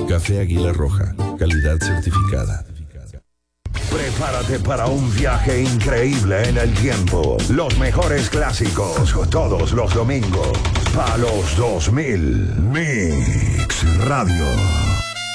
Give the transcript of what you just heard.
Café Águila Roja, calidad certificada. Prepárate para un viaje increíble en el tiempo. Los mejores clásicos, todos los domingos. Palos 2000. Mix Radio.